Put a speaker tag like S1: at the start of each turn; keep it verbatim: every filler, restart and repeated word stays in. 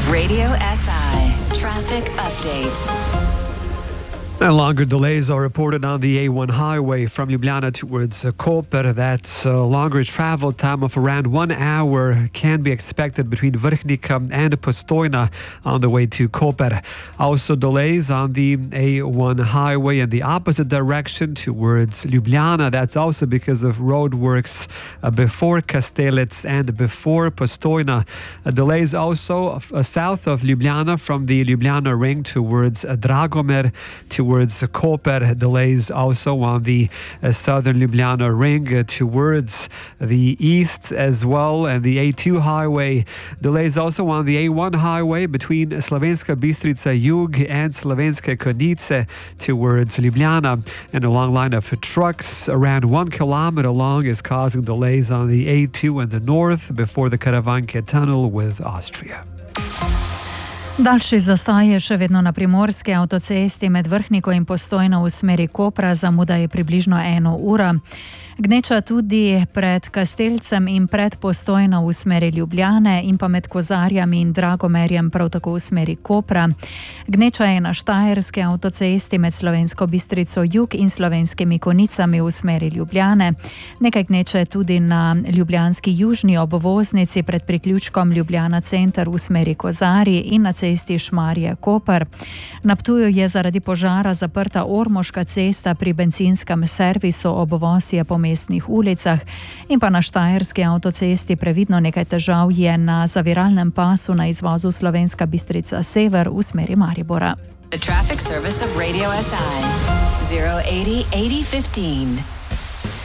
S1: Radio S I Traffic Update.
S2: And longer delays are reported on the A one highway from Ljubljana towards uh, Koper. That's a longer travel time of around one hour can be expected between Vrhnika and Postojna on the way to Koper. Also delays on the A one highway in the opposite direction towards Ljubljana. That's also because of road works uh, before Kastelec and before Postojna. Uh, delays also uh, south of Ljubljana from the Ljubljana ring towards uh, Dragomer to towards Koper. Delays also on the uh, southern Ljubljana ring uh, towards the east as well, and the A two highway. Delays also on the A one highway between Slovenska Bistrica Jug and Slovenske Konjice towards Ljubljana. And a long line of trucks around one kilometer long is causing delays on the A two in the north before the Karavanke tunnel with Austria.
S3: Daljši zastoj je še vedno na primorski avtocesti med Vrhniko in Postojno v smeri Kopra, zamuda je približno eno uro. Gneča tudi pred Kastelcem in pred Postojno v smeri Ljubljane in pa med Kozarjami in Dragomerjem prav tako v smeri Kopra. Gneča je na Štajerski avtocesti med Slovensko Bistrico Jug in Slovenskimi Konjicami v smeri Ljubljane. Nekaj gneče je tudi na ljubljanski južni obvoznici pred priključkom Ljubljana center v smeri Kozarji in na cesti Šmarje-Koper. Na Ptuju je zaradi požara zaprta Ormoška cesta pri bencinskem servisu, obvoz je po mestnih ulicah, in pa na Štajerski avtocesti previdno nekaj težav je na zaviralnem pasu na izvozu Slovenska Bistrica Sever v smeri Maribora.
S1: The traffic service of Radio S I zero eighty eighty fifteen.